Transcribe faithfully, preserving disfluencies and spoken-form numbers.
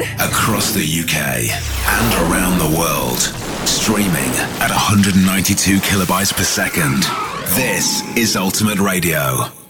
Across the U K and around the world. Streaming at one hundred ninety-two kilobytes per second. This is Ultimate Radio.